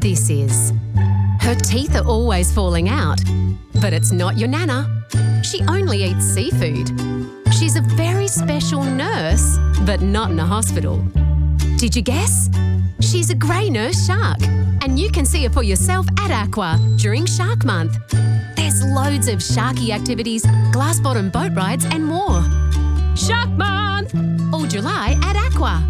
this is. Her teeth are always falling out, but it's not your nana. She only eats seafood. She's a very special nurse, but not in a hospital. Did you guess? She's a grey nurse shark, and you can see her for yourself at Aqua during Shark Month. There's loads of sharky activities, glass-bottom boat rides and more. Shark Month! All July at Aqua.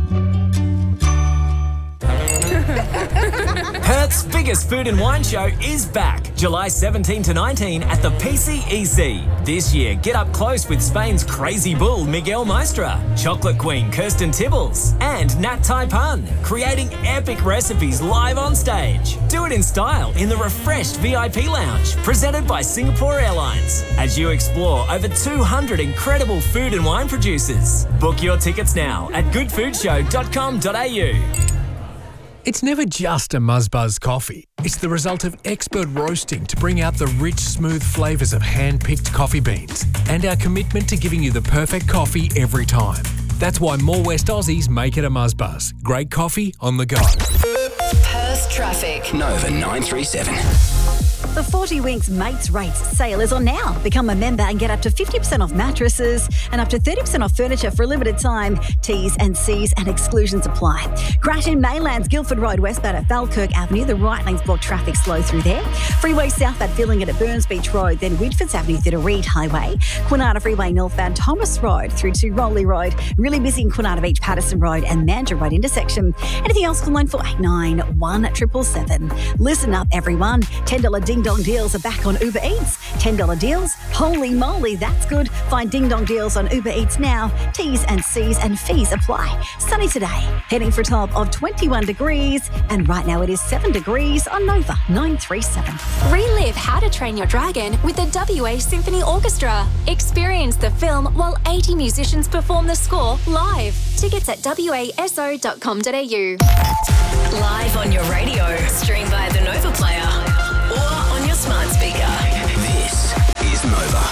Perth's biggest food and wine show is back, July 17 to 19 at the PCEC. This year, get up close with Spain's crazy bull Miguel Maestra, chocolate queen Kirsten Tibbles, and Nat Tai Pun, creating epic recipes live on stage. Do it in style in the refreshed VIP lounge, presented by Singapore Airlines, as you explore over 200 incredible food and wine producers. Book your tickets now at goodfoodshow.com.au. It's never just a Muzzbuzz coffee. It's the result of expert roasting to bring out the rich, smooth flavours of hand-picked coffee beans and our commitment to giving you the perfect coffee every time. That's why more West Aussies make it a Muzzbuzz. Great coffee on the go. Perth traffic. Nova 937. The 40 Winks Mates Rates sale is on now. Become a member and get up to 50% off mattresses and up to 30% off furniture for a limited time. T's and C's and exclusions apply. Crash in Mainland's Guildford Road westbound at Falkirk Avenue. The right lane's blocked, traffic slow through there. Freeway southbound filling it at Burns Beach Road, then Widfords Avenue through to Reed Highway. Quinata Freeway northbound Thomas Road through to Rowley Road. Really busy in Quinata Beach, Patterson Road and Mandurah Road intersection. Anything else, call 9489 1777. Listen up, everyone. $10 Ding Dong deals are back on Uber Eats. $10 deals? Holy moly, that's good. Find Ding Dong deals on Uber Eats now. T's and C's and fees apply. Sunny today, heading for a top of 21 degrees. And right now it is 7 degrees on Nova 937. Relive How to Train Your Dragon with the WA Symphony Orchestra. Experience the film while 80 musicians perform the score live. Tickets at waso.com.au. Live on your radio. Stream via the Nova Player or on your smart speaker. This is Nova.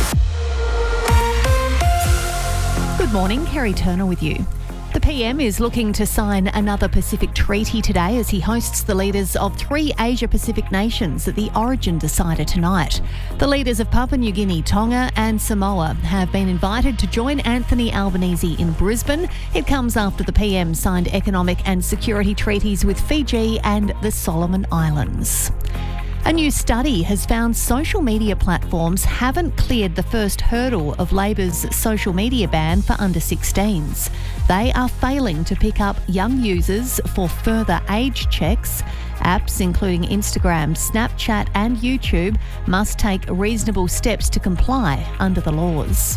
Good morning, Kerry Turner with you. The PM is looking to sign another Pacific treaty today as he hosts the leaders of 3 Asia-Pacific nations at the Origin Decider tonight. The leaders of Papua New Guinea, Tonga and Samoa have been invited to join Anthony Albanese in Brisbane. It comes after the PM signed economic and security treaties with Fiji and the Solomon Islands. A new study has found social media platforms haven't cleared the first hurdle of Labor's social media ban for under 16s. They are failing to pick up young users for further age checks. Apps including Instagram, Snapchat and YouTube must take reasonable steps to comply under the laws.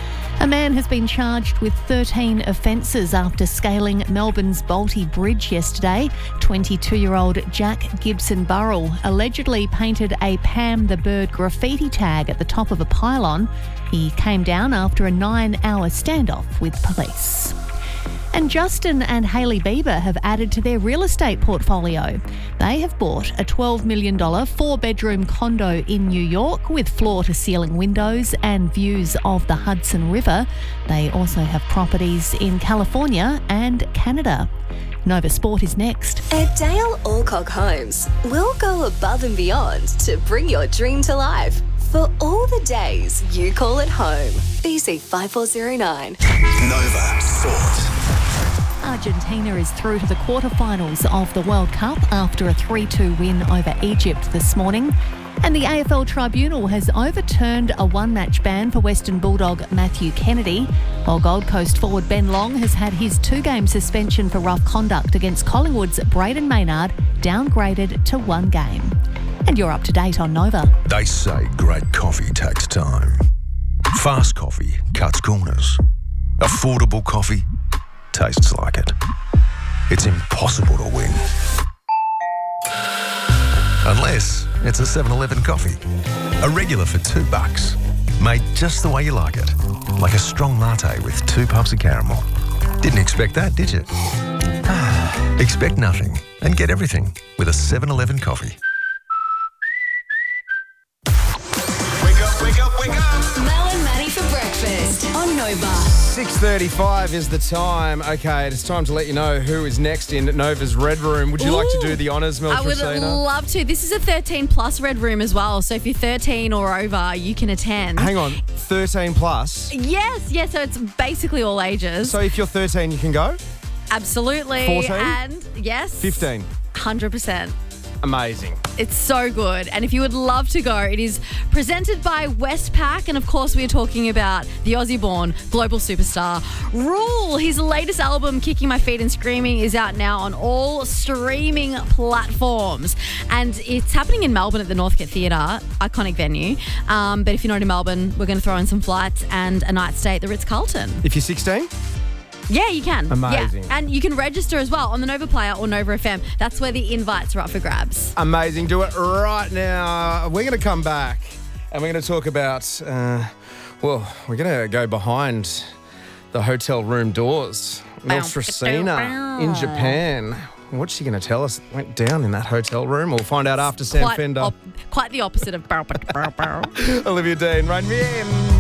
A man has been charged with 13 offences after scaling Melbourne's Balti Bridge yesterday. 22-year-old Jack Gibson Burrell allegedly painted a Pam the Bird graffiti tag at the top of a pylon. He came down after a 9-hour standoff with police. And Justin and Hailey Bieber have added to their real estate portfolio. They have bought a $12 million 4-bedroom condo in New York with floor-to-ceiling windows and views of the Hudson River. They also have properties in California and Canada. Nova Sport is next. At Dale Alcock Homes, we'll go above and beyond to bring your dream to life. For all the days you call it home. BC 5409. Nova Sport. Argentina is through to the quarterfinals of the World Cup after a 3-2 win over Egypt this morning. And the AFL Tribunal has overturned a one-match ban for Western Bulldog Matthew Kennedy, while Gold Coast forward Ben Long has had his 2-game suspension for rough conduct against Collingwood's Braden Maynard downgraded to 1 game. And you're up to date on Nova. They say great coffee takes time. Fast coffee cuts corners. Affordable coffee tastes like it. It's impossible to win. Unless it's a 7-Eleven coffee. A regular for $2. Made just the way you like it. Like a strong latte with 2 pumps of caramel. Didn't expect that, did you? Expect nothing and get everything with a 7-Eleven coffee. Wake up, wake up, wake up. Mel and Maddie for breakfast on Nova. 6:35 is the time. Okay, it's time to let you know who is next in Nova's Red Room. Would you like to do the honours, Mel I would Tracina? love to. This is a 13 plus Red Room as well. So if you're 13 or over, you can attend. Hang on, 13 plus? Yes. So it's basically all ages. So if you're 13, you can go? Absolutely. 14? And yes. 15? 100%. Amazing. It's so good. And if you would love to go, it is presented by Westpac. And of course, we are talking about the Aussie-born global superstar, Rule. His latest album, Kicking My Feet and Screaming, is out now on all streaming platforms. And it's happening in Melbourne at the Northcote Theatre, iconic venue. But if you're not in Melbourne, we're going to throw in some flights and a night stay at the Ritz-Carlton. If you're 16? Yeah, you can. Amazing. Yeah. And you can register as well on the Nova Player or Nova FM. That's where the invites are up for grabs. Amazing. Do it right now. We're going to come back and we're going to talk about, we're going to go behind the hotel room doors. Mel Tracina in Japan. What's she going to tell us that went down in that hotel room? We'll find out after Sam Fender. Quite the opposite of Olivia Dean, Rain Me In.